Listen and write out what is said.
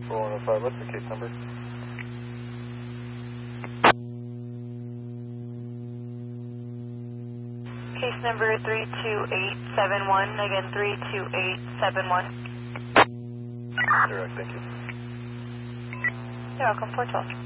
4105, what's the case number? Case number 32871, again 32871. Direct, thank you. You're welcome, 412.